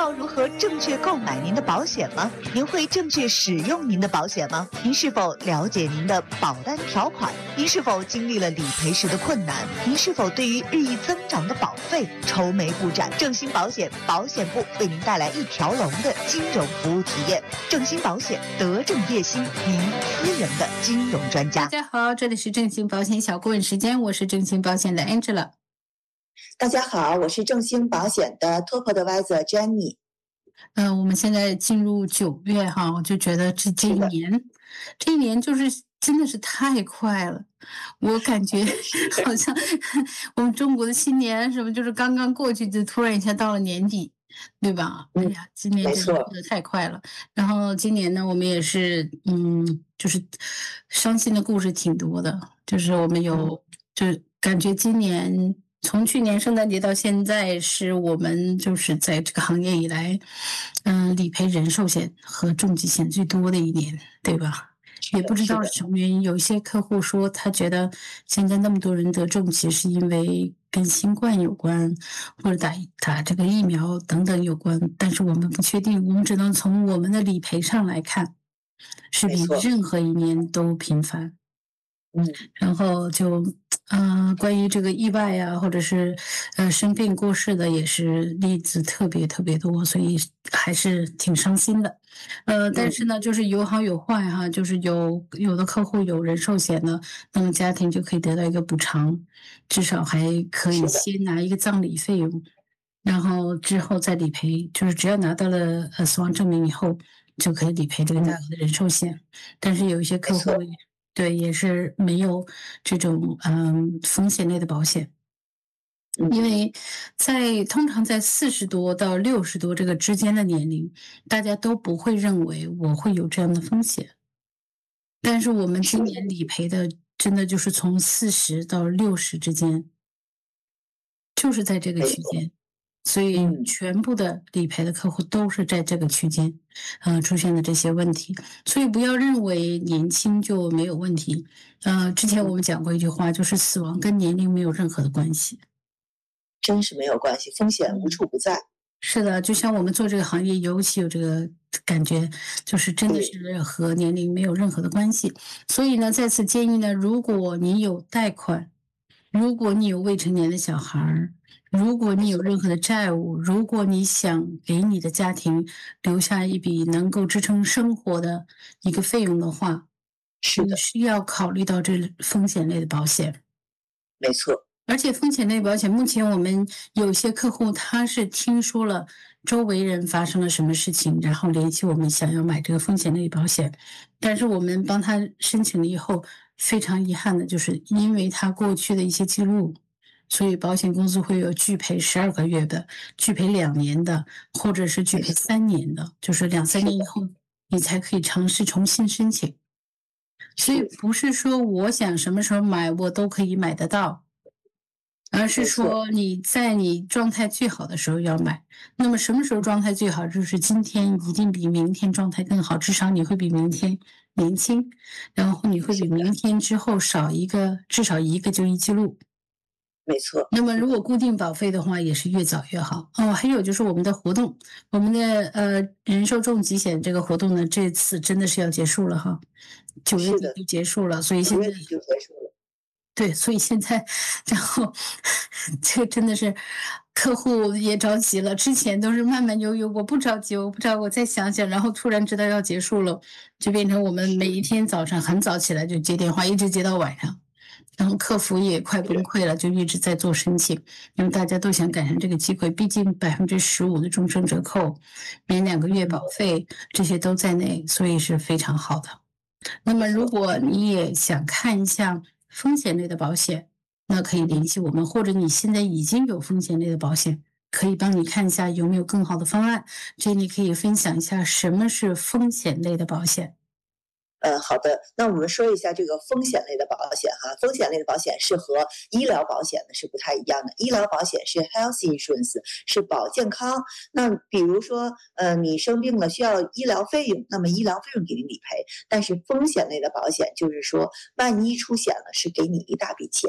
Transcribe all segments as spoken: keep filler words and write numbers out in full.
道如何正确购买您的保险吗？您会正确使用您的保险吗？您是否了解您的保单条款？您是否经历了理赔时的困难？您是否对于日益增长的保费愁眉不展？正兴保险保险部为您带来一条龙的金融服务体验。正兴保险，德正业兴，您私人的金融专家。 大家好，这里是正兴保险小顾问时间，我是正兴保险的 Angela。 大家好，我是正兴保险的 Top Advisor Jenny。 呃，我们现在进入九月哈，我就觉得这这一年，这一年就是真的是太快了。我感觉好像我们中国的新年什么，就是刚刚过去，就突然一下到了年底，对吧？哎呀，今年真的过得太快了。然后今年呢，我们也是，嗯，就是伤心的故事挺多的，就是我们有，就是感觉今年。从去年圣诞节到现在，是我们就是在这个行业以来，嗯，理赔人寿险和重疾险最多的一年，对吧？也不知道是什么原因，有一些客户说他觉得现在那么多人得重疾是因为跟新冠有关，或者打打这个疫苗等等有关，但是我们不确定，我们只能从我们的理赔上来看，是比任何一年都频繁。 嗯， 然后就，呃，关于这个意外啊，或者是呃生病过世的，也是例子特别特别多，所以还是挺伤心的。呃，但是呢，就是有好有坏哈，就是有有的客户有人寿险呢，那么家庭就可以得到一个补偿，至少还可以先拿一个葬礼费用，然后之后再理赔，就是只要拿到了呃死亡证明以后，就可以理赔这个大额的人寿险。但是有一些客户。对，也是没有这种嗯风险类的保险，因为在通常在四十多到六十多这个之间的年龄，大家都不会认为我会有这样的风险。但是我们今年理赔的真的就是从四十到六十之间，就是在这个区间。所以全部的理赔的客户都是在这个区间，呃，出现的这些问题。所以不要认为年轻就没有问题。呃，之前我们讲过一句话，就是死亡跟年龄没有任何的关系。 真是没有关系，风险无处不在。 是的，就像我们做这个行业，尤其有这个感觉，就是真的是和年龄没有任何的关系。所以呢，再次建议呢，如果你有贷款，如果你有未成年的小孩，如果你有任何的债务，如果你想给你的家庭留下一笔能够支撑生活的一个费用的话， 是的， 你需要考虑到这风险类的保险。 没错。 而且风险类保险，目前我们有些客户他是听说了周围人发生了什么事情，然后联系我们想要买这个风险类保险，但是我们帮他申请了以后，非常遗憾的就是因为他过去的一些记录，所以保险公司会有拒赔十二个月的、拒赔两年的，或者是拒赔三年的，就是两三年以后你才可以尝试重新申请。所以不是说我想什么时候买我都可以买得到。而是说你在你状态最好的时候要买，那么什么时候状态最好？就是今天一定比明天状态更好，至少你会比明天年轻，然后你会比明天之后少一个，至少一个就医记录。 没错。 那么如果固定保费的话，也是越早越好哦。还有就是我们的活动，我们的呃人寿重疾险这个活动呢，这次真的是要结束了哈，九月底就结束了，所以现在就结束了。 对，所以现在，然后这个真的是客户也着急了。之前都是慢慢悠悠，我不着急，我不着，我再想想，然后突然知道要结束了，就变成我们每一天早上很早起来就接电话，一直接到晚上，然后客服也快崩溃了，就一直在做申请，因为大家都想赶上这个机会，毕竟百分之十五的终身折扣，免两个月保费，这些都在内，所以是非常好的。那么如果你也想看一下风险类的保险，那可以联系我们，或者你现在已经有风险类的保险，可以帮你看一下有没有更好的方案。这里可以分享一下什么是风险类的保险。 呃，好的，那我们说一下这个风险类的保险哈。风险类的保险是和医疗保险呢是不太一样的。医疗保险是 health insurance， 是保健康。那比如说，呃，你生病了需要医疗费用，那么医疗费用给你理赔。但是风险类的保险就是说，万一出险了，是给你一大笔钱。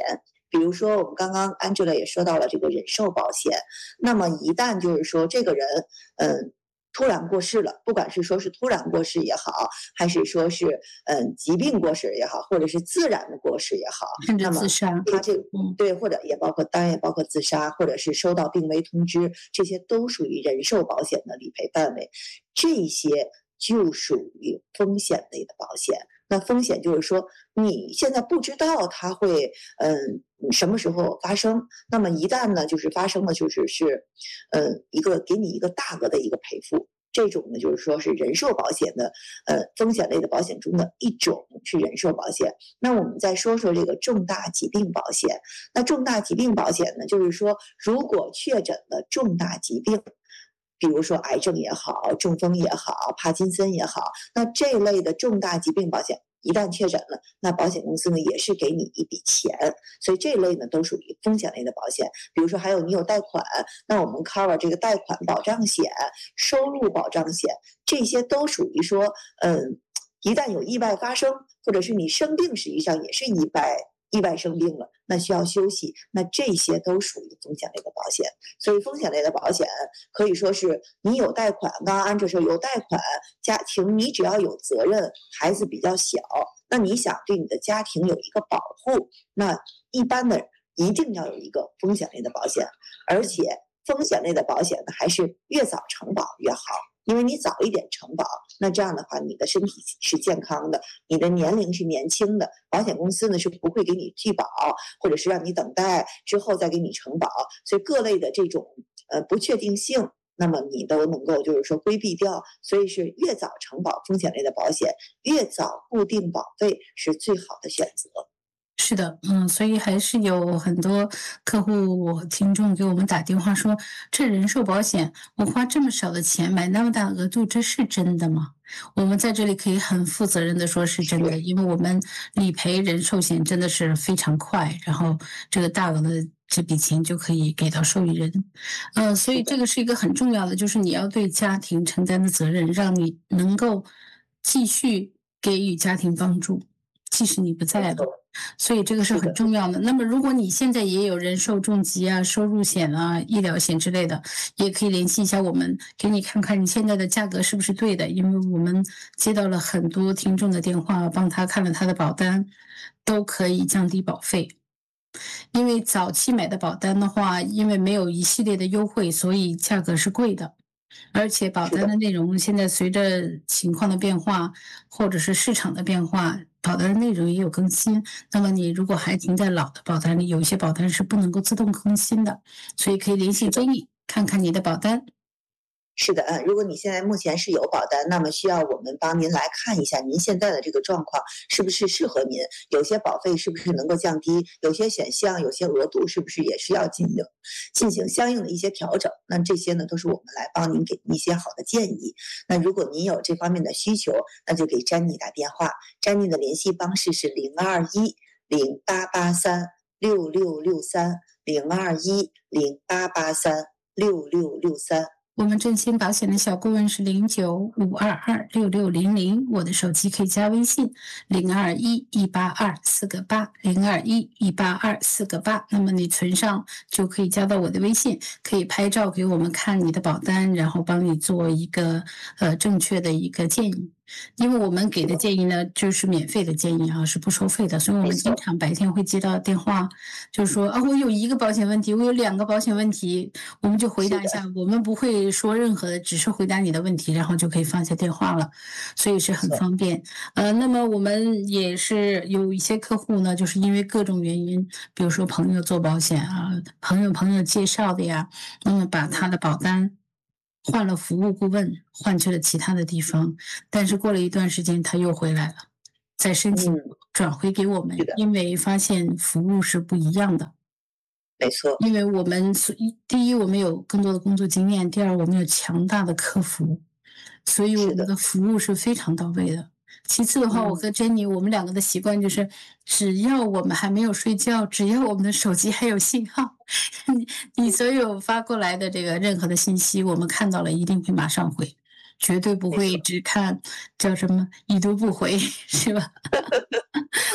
比如说我们刚刚 Angela 也说到了这个人寿保险，那么一旦就是说这个人嗯突然过世了，不管是说是突然过世也好，还是说是嗯疾病过世也好，或者是自然的过世也好， 甚至那么自杀， 他这个嗯， 对，或者也包括当然也包括自杀，或者是收到病危通知，这些都属于人寿保险的理赔范围，这些就属于风险类的保险。那风险就是说你现在不知道它会嗯什么时候发生，那么一旦呢就是发生了，就是是嗯一个给你一个大额的一个赔付。这种呢，就是说是人寿保险的，呃，风险类的保险中的一种是人寿保险。那我们再说说这个重大疾病保险。那重大疾病保险呢，就是说如果确诊了重大疾病，比如说癌症也好，中风也好，帕金森也好，那这类的重大疾病保险一旦确诊了，那保险公司呢也是给你一笔钱，所以这类呢都属于风险类的保险。比如说还有你有贷款，那我们 cover 这个贷款保障险、收入保障险，这些都属于说，嗯，一旦有意外发生，或者是你生病，实际上也是意外。意外生病了，那需要休息，那这些都属于风险类的保险。所以风险类的保险可以说是你有贷款，刚刚安哲说有贷款，家庭你只要有责任，孩子比较小，那你想对你的家庭有一个保护，那一般的一定要有一个风险类的保险，而且风险类的保险呢，还是越早承保越好。因为你早一点承保，那这样的话，你的身体是健康的，你的年龄是年轻的，保险公司呢是不会给你拒保，或者是让你等待之后再给你承保，所以各类的这种呃不确定性，那么你都能够就是说规避掉，所以是越早承保风险类的保险，越早固定保费是最好的选择。 是的，嗯，所以还是有很多客户、听众给我们打电话说，这人寿保险，我花这么少的钱买那么大额度，这是真的吗？我们在这里可以很负责任的说是真的，因为我们理赔人寿险真的是非常快，然后这个大额的这笔钱就可以给到受益人，呃，所以这个是一个很重要的，就是你要对家庭承担的责任，让你能够继续给予家庭帮助，即使你不在了。所以这个是很重要的。那么如果你现在也有人寿重疾啊、收入险啊、医疗险之类的，也可以联系一下我们，给你看看你现在的价格是不是对的。因为我们接到了很多听众的电话，帮他看了他的保单，都可以降低保费。因为早期买的保单的话，因为没有一系列的优惠，所以价格是贵的。而且保单的内容现在随着情况的变化，或者是市场的变化，保单的内容也有更新。那么你如果还停在老的保单里，有一些保单是不能够自动更新的，所以可以联系 Jenny 看看你的保单。 是的，嗯，如果你现在目前是有保单，那么需要我们帮您来看一下您现在的这个状况是不是适合您，有些保费是不是能够降低，有些选项、有些额度是不是也需要进行进行相应的一些调整。那这些呢，都是我们来帮您给一些好的建议。那如果您有这方面的需求，那就给詹妮打电话，詹妮的联系方式是零二一零八八三六六六三零二一零八八三六六六三。 我们振兴保险的小顾问是零九五二二六六零零，我的手机可以加微信零二一一八二四个八零二一一八二四个八，那么你存上就可以加到我的微信，可以拍照给我们看你的保单，然后帮你做一个呃正确的一个建议。因为我们给的建议呢，就是免费的建议啊，是不收费的，所以我们经常白天会接到电话，就是说啊，我有一个保险问题，我有两个保险问题，我们就回答一下，我们不会说任何的，只是回答你的问题，然后就可以放下电话了，所以是很方便。呃，那么我们也是有一些客户呢，就是因为各种原因，比如说朋友做保险啊，朋友朋友介绍的呀，那么把他的保单换了服务顾问，换去了其他的地方，但是过了一段时间他又回来了，再申请转回给我们，嗯、因为发现服务是不一样的。 没错， 因为我们第一我们有更多的工作经验，第二我们有强大的客服，所以我们的服务是非常到位的。其次的话，我和珍妮我们两个的习惯就是，只要我们还没有睡觉，只要我们的手机还有信号，你你所有发过来的这个任何的信息，我们看到了一定会马上回，绝对不会只看叫什么已读不回，是吧？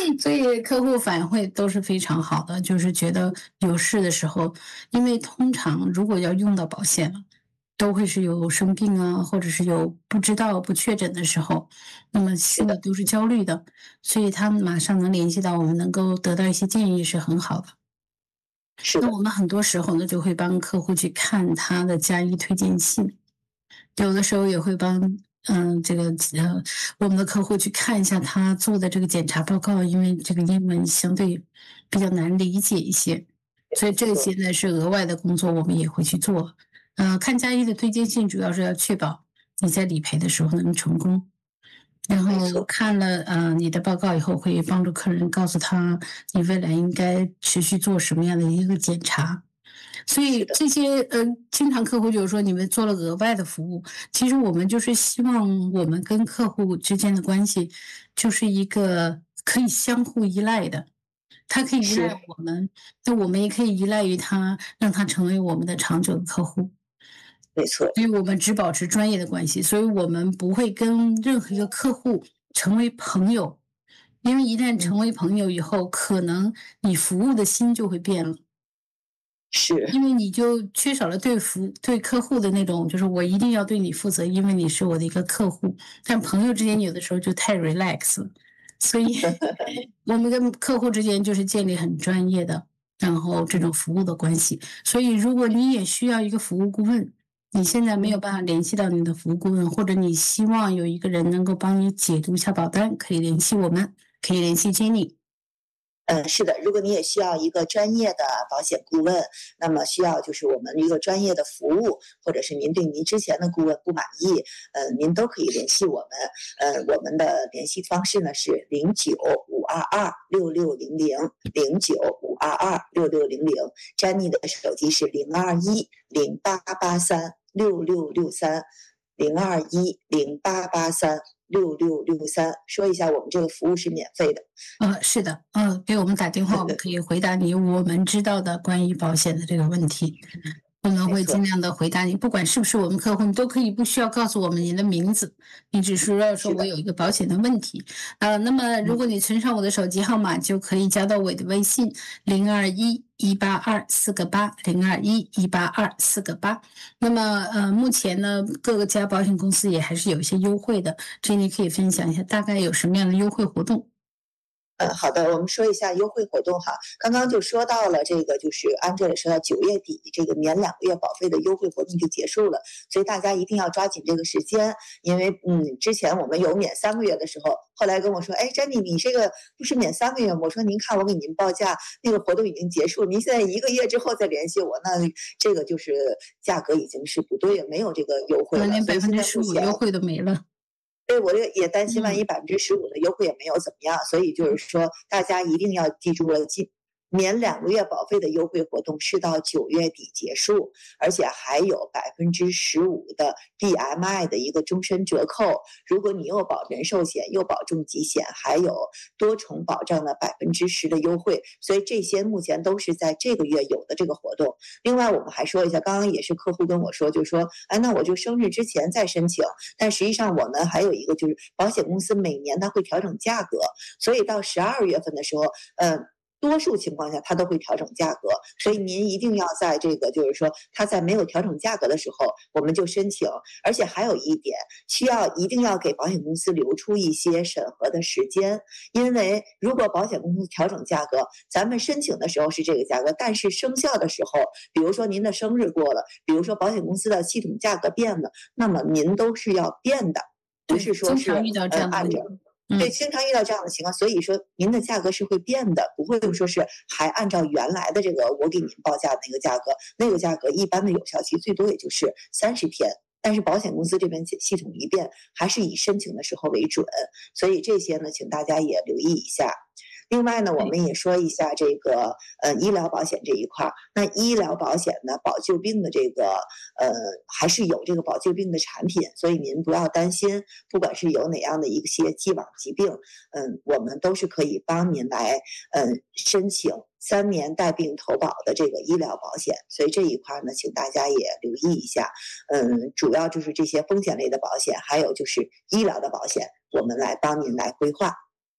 所以客户反馈都是非常好的，就是觉得有事的时候，因为通常如果要用到保险了，都会是有生病啊，或者是有不知道不确诊的时候，那么心里都是焦虑的，所以他马上能联系到我们，能够得到一些建议是很好的。 是的， 那我们很多时候呢，就会帮客户去看他的加医推荐信，有的时候也会帮嗯这个呃我们的客户去看一下他做的这个检查报告，因为这个英文相对比较难理解一些，所以这些呢是额外的工作，我们也会去做。呃，看加医的推荐信主要是要确保你在理赔的时候能成功。然后没错， 看了呃你的报告以后，会帮助客人告诉他你未来应该持续做什么样的一个检查。所以是的， 这些呃，经常客户就是说你们做了额外的服务，其实我们就是希望我们跟客户之间的关系就是一个可以相互依赖的，他可以依赖是我们，那我们也可以依赖于他，让他成为我们的长久的客户。 没错， 所以我们只保持专业的关系，所以我们不会跟任何一个客户成为朋友，因为一旦成为朋友以后，可能你服务的心就会变了。 是因为你就缺少了对服对客户的那种，就是我一定要对你负责，因为你是我的一个客户。但朋友之间有的时候就太 relax 了，所以我们跟客户之间就是建立很专业的，然后这种服务的关系。所以如果你也需要一个服务顾问，你现在没有办法联系到你的服务顾问，或者你希望有一个人能够帮你解读一下保单，可以联系我们，可以联系 Jenny。 嗯，是的，如果你也需要一个专业的保险顾问，那么需要就是我们一个专业的服务，或者是您对您之前的顾问不满意，呃，您都可以联系我们。呃，我们的联系方式呢是零九五二二六六零零零九五二二六六零零。詹妮的手机是零二一零八八三六六六三零二一零八八三。六六六三，说一下我们这个服务是免费的。 呃，是的，呃，给我们打电话，我们可以回答你我们知道的关于保险的这个问题。我们会尽量的回答你，不管是不是我们客户，你都可以不需要告诉我们您的名字，你只是要说我有一个保险的问题。呃，那么如果你存上我的手机号码，就可以加到我的微信零二一一八二四个八零二一一八二四个八。那么呃，目前呢，各个家保险公司也还是有一些优惠的，这你可以分享一下大概有什么样的优惠活动。 嗯，好的，我们说一下优惠活动哈。刚刚就说到了这个，就是按这里说到九月底，这个免两个月保费的优惠活动就结束了，所以大家一定要抓紧这个时间，因为嗯，之前我们有免三个月的时候，后来跟我说，哎，珍妮，你这个不是免三个月吗？我说您看我给您报价，那个活动已经结束，您现在一个月之后再联系我，那这个就是价格已经是不对了，没有这个优惠了， 连百分之十五优惠都没了。 对，我也也担心，万一百分之十五的优惠也没有怎么样，所以就是说，大家一定要记住了，记免两个月保费的优惠活动是到九月底结束，而且还有百分之十五的 B M I 的一个终身折扣。如果你又保人寿险又保重疾险，还有多重保障的百分之十的优惠，所以这些目前都是在这个月有的这个活动。另外，我们还说一下，刚刚也是客户跟我说，就说，哎，那我就生日之前再申请。但实际上，我们还有一个就是保险公司每年它会调整价格，所以到十二月份的时候，呃。多数情况下，它都会调整价格，所以您一定要在这个，就是说，它在没有调整价格的时候，我们就申请。而且还有一点，需要一定要给保险公司留出一些审核的时间，因为如果保险公司调整价格，咱们申请的时候是这个价格，但是生效的时候，比如说您的生日过了，比如说保险公司的系统价格变了，那么您都是要变的，不是说是遇到这样的按照。对，经常遇到这样的情况，所以说您的价格是会变的，不会说是还按照原来的这个我给您报价的那个价格，那个价格一般的有效期最多也就是三十天，但是保险公司这边系统一变，还是以申请的时候为准，所以这些呢，请大家也留意一下。另外呢，我们也说一下这个呃医疗保险这一块儿。那医疗保险呢，保旧病的这个呃还是有这个保旧病的产品，所以您不要担心，不管是有哪样的一些既往疾病，嗯，我们都是可以帮您来嗯申请三年带病投保的这个医疗保险。所以这一块呢，请大家也留意一下。嗯，主要就是这些风险类的保险，还有就是医疗的保险，我们来帮您来规划。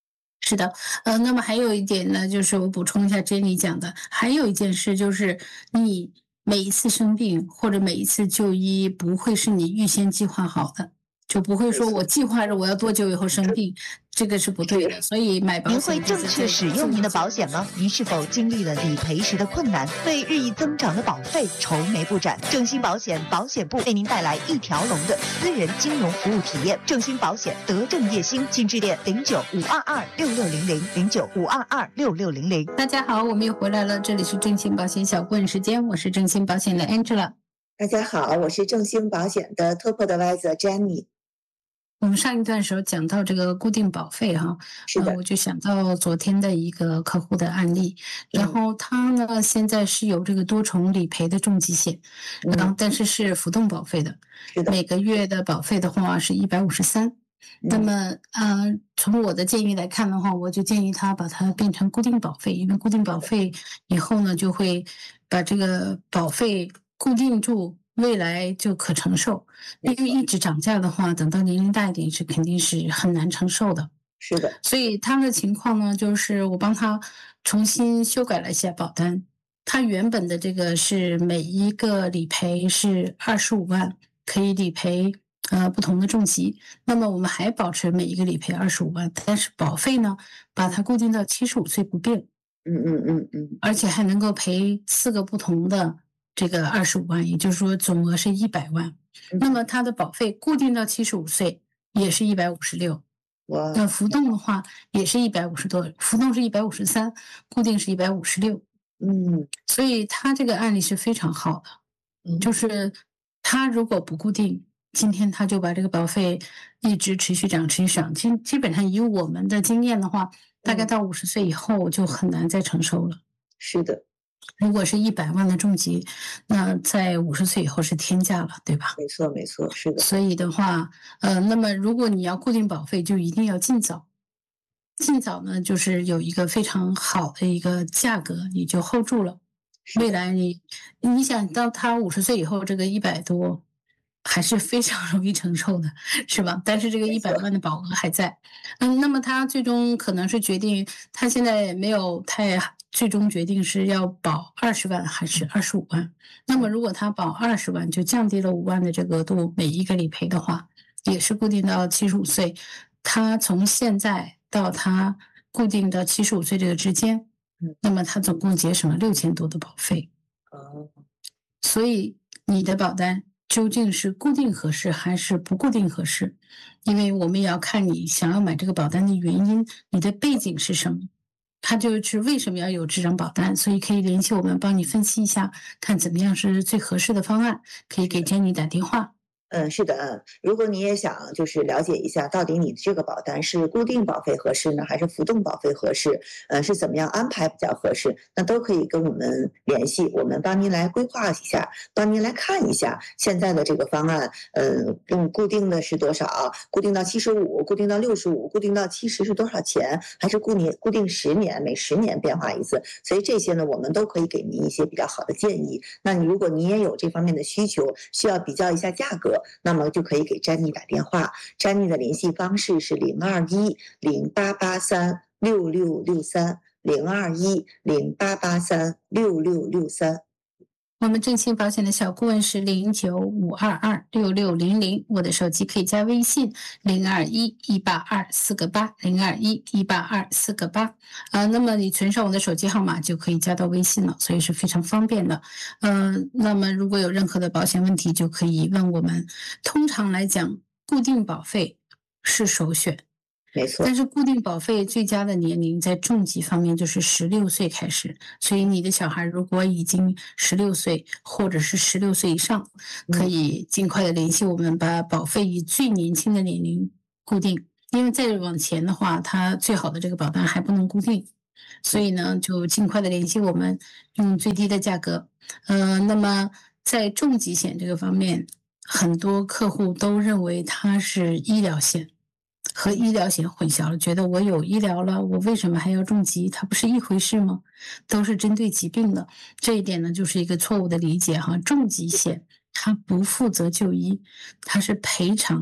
是的，呃，那么还有一点呢，就是我补充一下 Jenny 讲的，还有一件事就是你每一次生病或者每一次就医，不会是你预先计划好的，就不会说我计划着我要多久以后生病，这个是不对的。所以买保您险会正确使用您的保险吗？您是否经历了理赔时的困难，为日益增长的保费愁眉不展？正兴保险保险部为您带来一条龙的私人金融服务体验。正兴保险德正叶兴，请致电零九五二二六六零零零九五二二六六零零。 大家好，我们又回来了，这里是正兴保险小顾问时间，我是正兴保险的 Angela。 大家好，我是正兴保险的 Top Advisor Jenny。 我们上一段时候讲到这个固定保费哈， 是的、 呃，我就想到昨天的一个客户的案例，然后他呢现在是有这个多重理赔的重疾险，然后、嗯、但是是浮动保费的， 是的， 每个月的保费的话是一百五十三。那么呃，从我的建议来看的话，我就建议他把它变成固定保费，因为固定保费以后呢就会把这个保费固定住。未来就可承受，因为一直涨价的话，等到年龄大一点是肯定是很难承受的。 是的， 所以他的情况呢，就是我帮他重新修改了一下保单，他原本的这个是每一个理赔是二十五万，可以理赔呃不同的重疾。那么我们还保持每一个理赔二十五万，但是保费呢，把它固定到七十五岁不变。 嗯嗯嗯嗯， 而且还能够赔四个不同的。这个二十五万，也就是说总额是一百万， 嗯、 那么它的保费固定到七十五岁也是一百五十六，那浮动的话也是一百五十多，浮动是一百五十三，固定是一百五十六， 嗯， 所以它这个案例是非常好的， 嗯、 就是它如果不固定，今天他就把这个保费一直持续涨，持续涨，基基本上以我们的经验的话，大概到五十岁以后就很难再承受了。 是的。 如果是一百万的重疾，那在五十岁以后是天价了，对吧？ 没错，没错，是的。 所以的话，呃，那么如果你要固定保费，就一定要尽早。尽早呢，就是有一个非常好的一个价格，你就 hold 住了。未来你，你想到他五十岁以后，这个一百多还是非常容易承受的，是吧？但是这个一百万的保额还在。嗯，那么他最终可能是决定，他现在没有太。最终决定是要保二十万还是二十五万？那么如果他保二十万，就降低了五万的这个额度，每一个理赔的话，也是固定到七十五岁。他从现在到他固定到七十五岁这个之间，那么他总共节省了六千多的保费。 哦， 所以你的保单究竟是固定合适还是不固定合适？因为我们也要看你想要买这个保单的原因，你的背景是什么？他就是为什么要有这张保单，所以可以联系我们帮你分析一下，看怎么样是最合适的方案，可以给 Jenny 打电话。 嗯，是的，嗯，如果你也想就是了解一下，到底你这个保单是固定保费合适呢，还是浮动保费合适？呃，是怎么样安排比较合适？那都可以跟我们联系，我们帮您来规划一下，帮您来看一下现在的这个方案，呃，用固定的是多少？固定到七十五，固定到六十五，固定到七十是多少钱？还是固年固定十年，每十年变化一次？所以这些呢，我们都可以给您一些比较好的建议。那你如果你也有这方面的需求，需要比较一下价格。那么就可以给詹妮打电话，詹妮的联系方式是零二一零八八三六六六三，零二一零八八三六六六三。 我们正兴保险的小顾问是零九五二二六六零零，我的手机可以加微信零二一一八二四个八零二一一八二四个八啊，那么你存上我的手机号码就可以加到微信了，所以是非常方便的。嗯、呃，那么如果有任何的保险问题，就可以问我们。通常来讲，固定保费是首选。 没错， 但是固定保费最佳的年龄在重疾方面就是十六岁开始，所以你的小孩如果已经十六岁或者是十六岁以上，可以尽快的联系我们，把保费以最年轻的年龄固定，因为再往前的话，它最好的这个保单还不能固定，所以呢，就尽快的联系我们，用最低的价格。呃，那么在重疾险这个方面，很多客户都认为它是医疗险。和医疗险混淆了，觉得我有医疗了，我为什么还要重疾？它不是一回事吗？都是针对疾病的，这一点呢就是一个错误的理解哈。重疾险它不负责就医，它是赔偿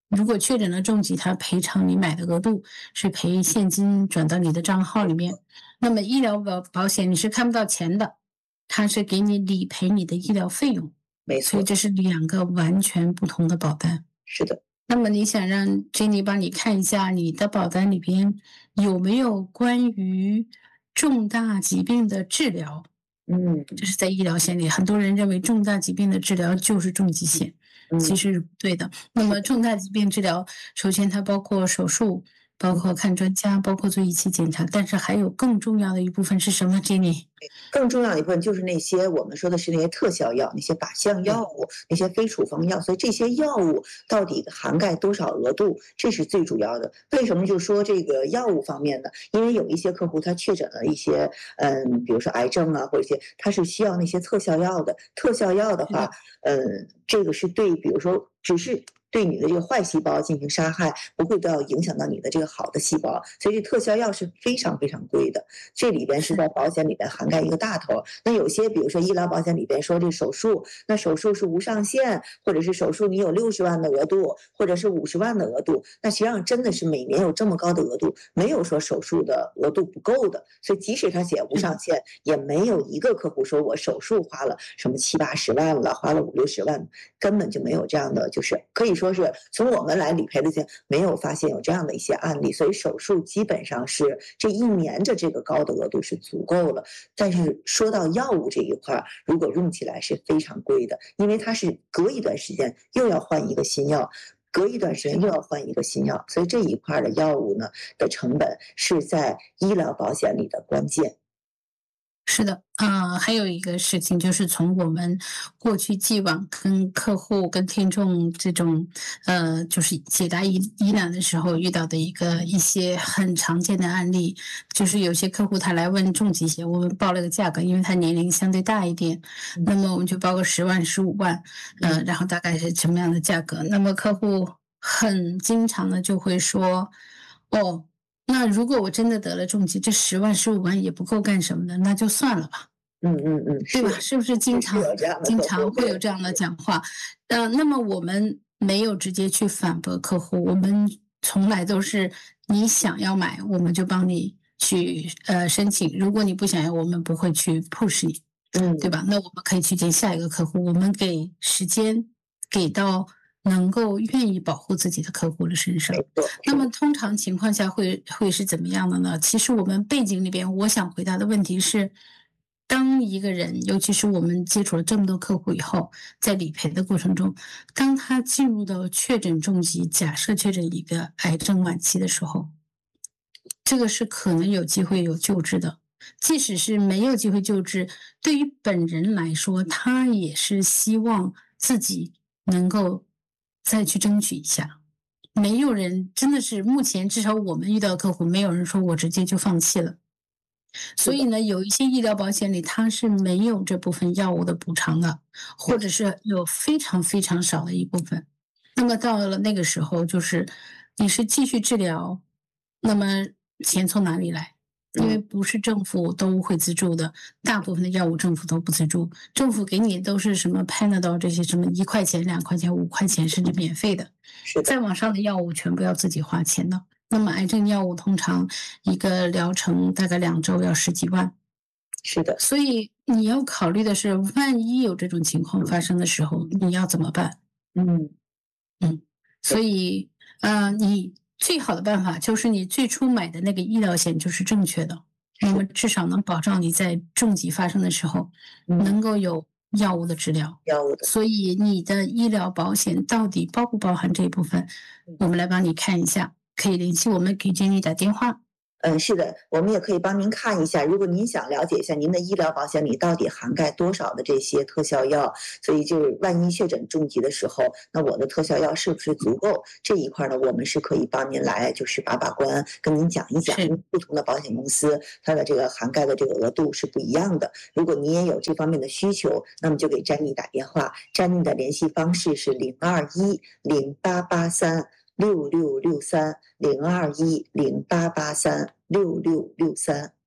如果确诊了重疾，它赔偿你买的额度是赔现金转到你的账号里面。那么医疗保保险你是看不到钱的，它是给你理赔你的医疗费用。 没错， 所以这是两个完全不同的保单。 是的。 那么你想让 Jenny 帮你看一下你的保单里边有没有关于重大疾病的治疗？ 嗯， 这是在医疗险里，很多人认为重大疾病的治疗就是重疾险，其实是不对的。那么重大疾病治疗，首先它包括手术，包括看专家，包括做仪器检查，但是还有更重要的一部分是什么 ，Jenny？ 更重要的一部分就是那些我们说的是那些特效药、那些靶向药物、那些非处方药，所以这些药物到底涵盖多少额度，这是最主要的。为什么就说这个药物方面呢？因为有一些客户他确诊了一些，嗯，比如说癌症啊，或者一些他是需要那些特效药的。特效药的话，嗯，这个是对，比如说只是对你的这个坏细胞进行杀害，不会到影响到你的这个好的细胞，所以这特效药是非常非常贵的。这里边是在保险里边涵盖一个大头。那有些比如说医疗保险里边说这手术，那手术是无上限，或者是手术你有六十万的额度，或者是五十万的额度，那实际上真的是每年有这么高的额度，没有说手术的额度不够的。所以即使他写无上限，也没有一个客户说我手术花了什么七八十万了，花了五六十万，根本就没有这样的，就是可以说是从我们来理赔的间没有发现有这样的一些案例。所以手术基本上是这一年的这个高的额度是足够了。但是说到药物这一块，如果用起来是非常贵的，因为它是隔一段时间又要换一个新药，隔一段时间又要换一个新药，所以这一块的药物呢的成本是在医疗保险里的关键。 是的，啊、呃，还有一个事情就是从我们过去既往跟客户、跟听众这种，呃，就是解答疑疑难的时候遇到的一个一些很常见的案例，就是有些客户他来问重疾险，我们报了个价格，因为他年龄相对大一点，那么我们就报个十万、十五万，呃，然后大概是什么样的价格？那么客户很经常的就会说，哦。那如果我真的得了重疾，这十万、十五万也不够干什么的，那就算了吧。 嗯嗯嗯， 对吧？是不是经常经常会有这样的讲话？呃，那么我们没有直接去反驳客户，我们从来都是你想要买，我们就帮你去呃申请；如果你不想要，我们不会去 push 你， 嗯， 对吧？那我们可以去见下一个客户，我们给时间给到能够愿意保护自己的客户的身上。那么通常情况下会会是怎么样的呢？其实我们背景里边，我想回答的问题是，当一个人，尤其是我们接触了这么多客户以后，在理赔的过程中，当他进入到确诊重疾，假设确诊一个癌症晚期的时候，这个是可能有机会有救治的。即使是没有机会救治，对于本人来说，他也是希望自己能够再去争取一下。没有人真的是目前至少我们遇到的客户，没有人说我直接就放弃了。所以呢，有一些医疗保险里它是没有这部分药物的补偿的，或者是有非常非常少的一部分。那么到了那个时候，就是你是继续治疗，那么钱从哪里来？因为不是政府都会资助的，大部分的药物政府都不资助，政府给你都是什么 Panadol 这些什么一块钱、两块钱、五块钱，甚至免费的。再往上的药物全部要自己花钱的。那么癌症药物通常一个疗程大概两周要十几万。 是的， 所以你要考虑的是，万一有这种情况发生的时候，你要怎么办？ 嗯嗯，所以呃，你最好的办法就是你最初买的那个医疗险就是正确的，那么至少能保障你在重疾发生的时候能够有药物的治疗。 药物的， 所以你的医疗保险到底包不包含这一部分？我们来帮你看一下，可以联系我们给Jenny打电话。 嗯，是的，我们也可以帮您看一下，如果您想了解一下您的医疗保险里到底涵盖多少的这些特效药，所以就是万一确诊重疾的时候，那我的特效药是不是足够？这一块呢，我们是可以帮您来就是把把关，跟您讲一讲，不同的保险公司它的这个涵盖的这个额度是不一样的。如果您也有这方面的需求，那么就给Jenny打电话，Jenny的联系方式是零二一零八八三。六六六三零二一零八八三六六六三。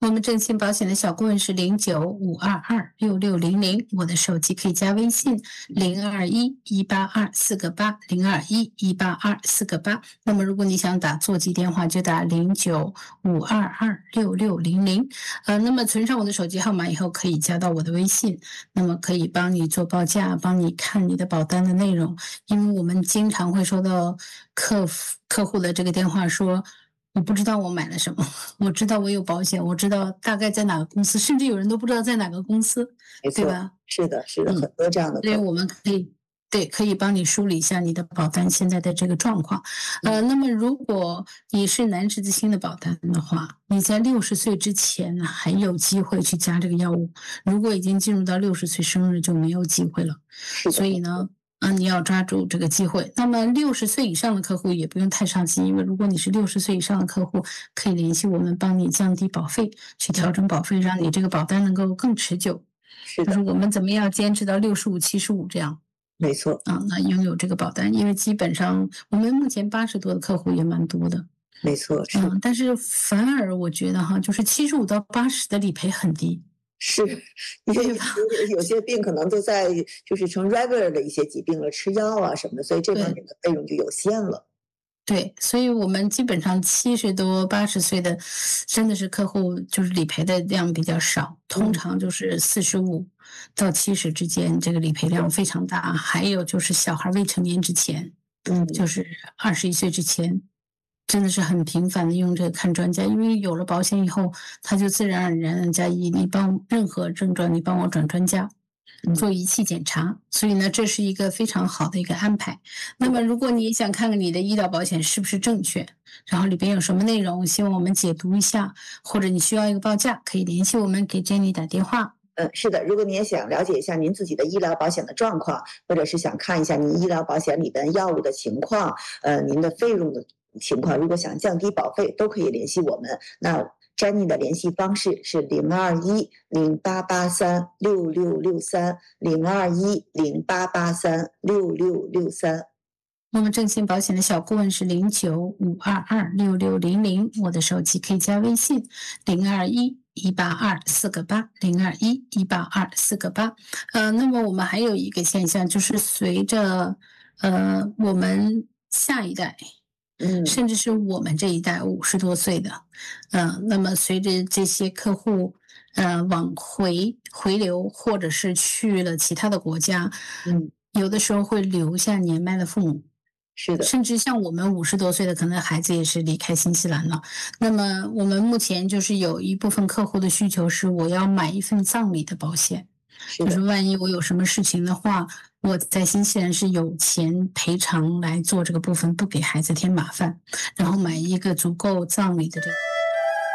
我们正信保险的小顾问是零九五二二六六零零，我的手机可以加微信零二一一八二四个八零二一一八二四个八。那么如果你想打座机电话，就打零九五二二六六零零。呃，那么存上我的手机号码以后，可以加到我的微信，那么可以帮你做报价，帮你看你的保单的内容。因为我们经常会收到客服客户的这个电话说，我不知道我买了什么，我知道我有保险，我知道大概在哪个公司，甚至有人都不知道在哪个公司， 没错， 对吧？ 是的，是的， 嗯很多这样的客户。 所以我们可以对，可以帮你梳理一下你的保单现在的这个状况。呃，那么如果你是男士之星的保单的话，你在六十岁之前呢还有机会去加这个药物，如果已经进入到六十岁生日就没有机会了。 是的， 所以呢，嗯，你要抓住这个机会。那么六十岁以上的客户也不用太伤心，因为如果你是六十岁以上的客户，可以联系我们，帮你降低保费，去调整保费，让你这个保单能够更持久。 是的， 就是我们怎么样坚持到六十五、七十五这样没错， 啊？那拥有这个保单，因为基本上我们目前八十多的客户也蛮多的， 没错，是嗯，但是反而我觉得哈，就是七十五到八十的理赔很低。 是，因为有有些病可能都在就是成 regular 的一些疾病了，吃药啊什么的，所以这方面的费用就有限了。 对，所以我们基本上七十多、八十岁的，真的是客户就是理赔的量比较少，通常就是四十五到七十之间，这个理赔量非常大。还有就是小孩未成年之前， 嗯， 就是二十一岁之前，真的是很频繁的用这个看专家，因为有了保险以后，他就自然而然的加一，你帮任何症状，你帮我转专家。做仪器检查，所以呢，这是一个非常好的一个安排。那么，如果你想看看你的医疗保险是不是正确，然后里边有什么内容，希望我们解读一下，或者你需要一个报价，可以联系我们，给 Jenny 打电话。 嗯，是的，如果你也想了解一下您自己的医疗保险的状况，或者是想看一下您医疗保险里边药物的情况，呃，您的费用的情况，如果想降低保费，都可以联系我们。那Jenny 的联系方式是零二一零八八三六六六三零二一零八八三六六六三。 我们正信保险的小顾问是零九五二二六六零零，我的手机可以加微信零二一一八二四个八零二一一八二四个八。呃，那么我们还有一个现象，就是随着呃我们下一代。 嗯， 甚至是我们这一代五十多岁的，嗯、呃，那么随着这些客户，呃，往回回流，或者是去了其他的国家， 嗯， 有的时候会留下年迈的父母， 是的， 甚至像我们五十多岁的，可能孩子也是离开新西兰了。那么我们目前就是有一部分客户的需求是，我要买一份葬礼的保险。就是万一我有什么事情的话，我在新西兰是有钱赔偿来做这个部分，不给孩子添麻烦，然后买一个足够葬礼的这个。